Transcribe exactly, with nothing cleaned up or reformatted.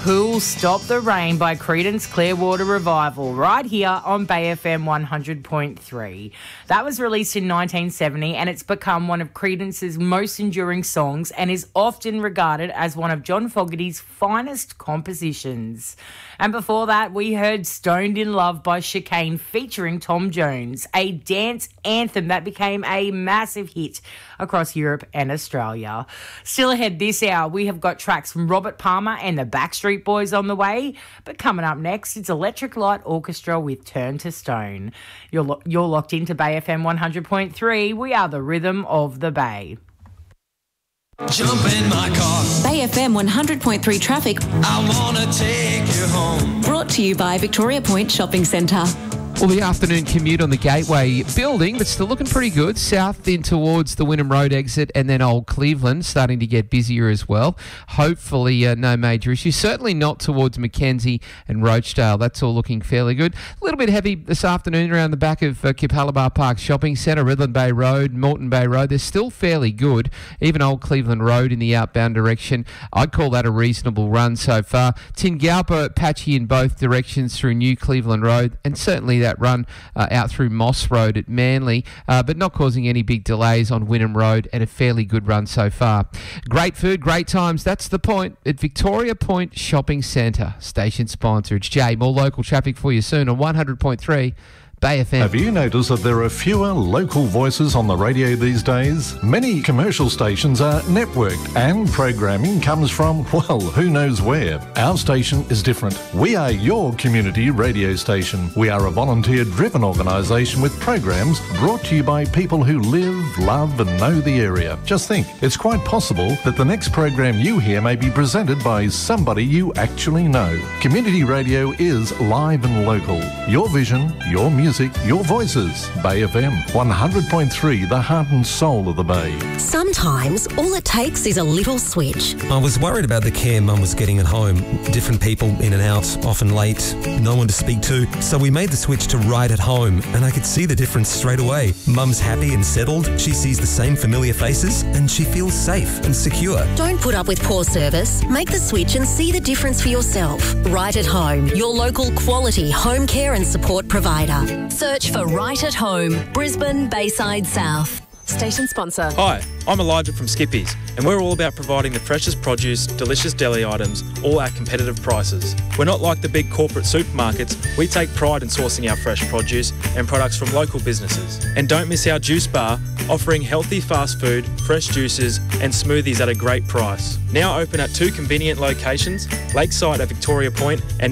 Who'll Stop the Rain by Creedence Clearwater Revival right here on Bay F M one hundred point three. That was released in nineteen seventy and it's become one of Creedence's most enduring songs and is often regarded as one of John Fogerty's finest compositions. And before that, we heard Stoned in Love by Chicane featuring Tom Jones, a dance anthem that became a massive hit across Europe and Australia. Still ahead this hour, we have got tracks from Robert Palmer and the Backstreet Boys on the way. But coming up next, it's Electric Light Orchestra with Turn to Stone. You're, lo- you're locked into Bay F M one hundred point three. We are the rhythm of the Bay. Jump in my car. Bay F M one hundred point three traffic. I wanna take you home. Brought to you by Victoria Point Shopping Centre. Well, the afternoon commute on the Gateway building, but still looking pretty good. South in towards the Wynnum Road exit and then Old Cleveland starting to get busier as well. Hopefully uh, no major issues. Certainly not towards Mackenzie and Roachdale. That's all looking fairly good. A little bit heavy this afternoon around the back of uh, Kipalaba Park Shopping Centre, Redland Bay Road, Moreton Bay Road. They're still fairly good. Even Old Cleveland Road in the outbound direction. I'd call that a reasonable run so far. Tingalpa patchy in both directions through New Cleveland Road and certainly that that run uh, out through Moss Road at Manly, uh, but not causing any big delays on Wynnum Road and a fairly good run so far. Great food, great times. That's the point at Victoria Point Shopping Centre. Station sponsor. It's Jay. More local traffic for you soon on one hundred point three. Bay F M. Have you noticed that there are fewer local voices on the radio these days? Many commercial stations are networked and programming comes from, well, who knows where. Our station is different. We are your community radio station. We are a volunteer-driven organisation with programs brought to you by people who live, love and know the area. Just think, it's quite possible that the next program you hear may be presented by somebody you actually know. Community radio is live and local. Your vision, your music. Music, your voices. Bay F M one hundred point three, the heart and soul of the Bay. Sometimes all it takes is a little switch. I was worried about the care Mum was getting at home. Different people in and out, often late, no one to speak to. So we made the switch to Right at Home and I could see the difference straight away. Mum's happy and settled, she sees the same familiar faces and she feels safe and secure. Don't put up with poor service. Make the switch and see the difference for yourself. Right at Home, your local quality home care and support provider. Search for Right at Home, Brisbane, Bayside South. Station sponsor. Hi, I'm Elijah from Skippies, and we're all about providing the freshest produce, delicious deli items, all at competitive prices. We're not like the big corporate supermarkets. We take pride in sourcing our fresh produce and products from local businesses. And don't miss our juice bar, offering healthy fast food, fresh juices and smoothies at a great price. Now open at two convenient locations, Lakeside at Victoria Point and